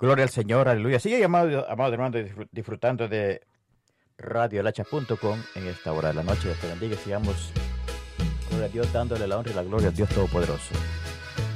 Gloria al Señor, aleluya. Sigue, amado hermano, disfrutando de radiolacha.com en esta hora de la noche. Dios te bendiga y sigamos, gloria a Dios, dándole la honra y la gloria al Dios Todopoderoso.